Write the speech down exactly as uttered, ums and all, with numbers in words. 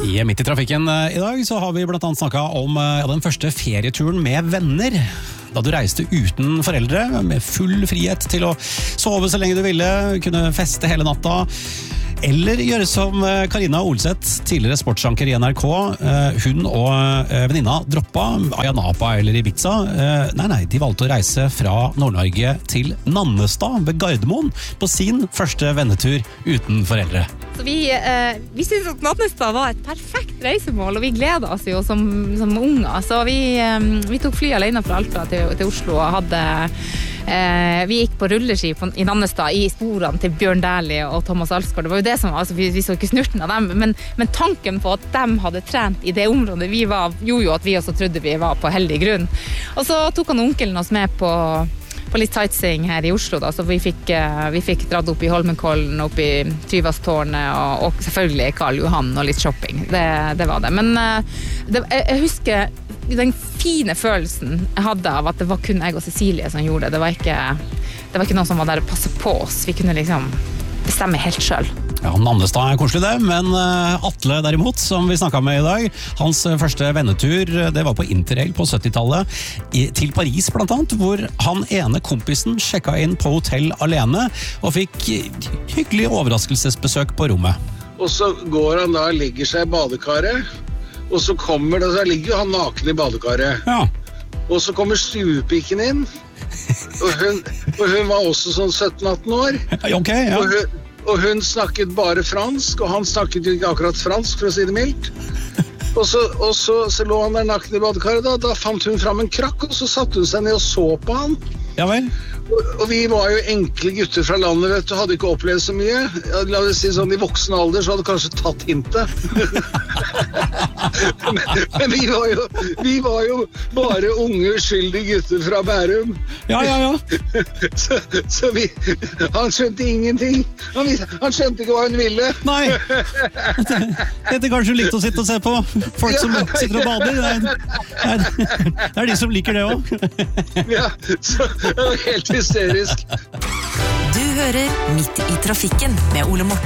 I Midt i trafikken i dag så har vi blant annet snakket om ja, den første ferieturen med venner. Da du reiste uten foreldre, med full frihet til å sove så lenge du ville, kunne feste hele natta. Eller gjøre som Karina Olseth, tidligere sportsanker i N R K. Hun og venninna droppa Ayia Napa eller Ibiza. Nei, nei, de valgte å reise fra Nord-Norge til Nannestad ved Gardermoen på sin første vennetur uten foreldre. Så vi, eh, vi synes at Nannestad var et perfekt reisemål, og vi gleder oss jo som, som unger. Så vi, eh, vi tok fly alene fra Alta til, til Oslo og hadde... Eh, vi gikk på rulleski på, i Nannestad i sporene til Bjørn Dæhlie og Thomas Alsgaard. Det var jo det som, altså, vi, vi så ikke snurten av dem, men, men tanken på at de hadde trent i det området vi var, gjorde jo at vi også trodde vi var på heldig grunn. Og så tok han onkelen oss med på, på litt sightseeing her i Oslo, da, så vi fikk, vi fikk dratt opp i Holmenkollen, opp i Tyvasstårnet og, og selvfølgelig Karl Johan og litt shopping. Det, det var det. Men det, jeg husker den fine følelsen jeg hadde av at det var kun jeg og Cecilie som gjorde det. Det var ikke, det var ikke noen som var der og passet på oss. Vi kunne liksom bestemme helt selv. Ja, Nannestad er koselig det, men Atle derimot, som vi snakket med i dag, hans første vennetur, det var på Interrail på syttitallet til Paris blant annet, hvor han ene kompisen sjekket inn på hotell alene og fikk hyggelig overraskelsesbesøk på rommet. Og så går han da og legger seg i badekaret, og så kommer det, så ligger jo han naken i badekaret. Ja. Og så kommer stuepiken inn, og hun, og hun var også sånn sytten atten år. Ok, ja. Og hun, og hun snakket bare fransk, og han snakket jo ikke akkurat fransk, for å si det mildt. Og så, og så, så lå han der naken i badekaret, da, da fant hun fram en krakk, og så satte hun seg ned og så på han. Ja vel. Og, og vi var jo enkle gutter fra landet, vet du, hadde ikke opplevd så mye. La oss si sånn, i voksen alder så hadde kanskje tatt hintet. men, men vi var jo, vi var jo bare unge, uskyldige gutter fra Bærum. Ja, ja, ja. så, så vi, han skjønte ingenting. Han, han skjønte ikke hva hun ville. Nei. Det er kanskje likt å sitte og se på folk som sitter og bader. Det er, det er de som liker det også. Ja, så det var helt hysterisk. Du hører Midt i trafikken med Ole Morten.